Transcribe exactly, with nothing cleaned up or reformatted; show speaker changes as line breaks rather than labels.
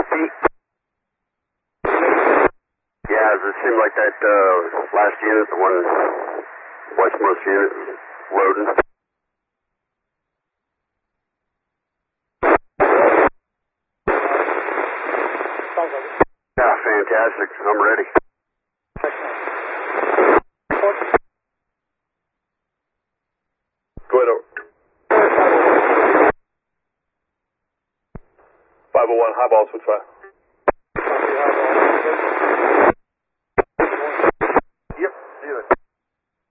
Yeah, does it seem like that uh, last unit, the one westmost unit, loading? Yeah, fantastic. I'm ready. Go ahead. five oh one, high ball, switch five.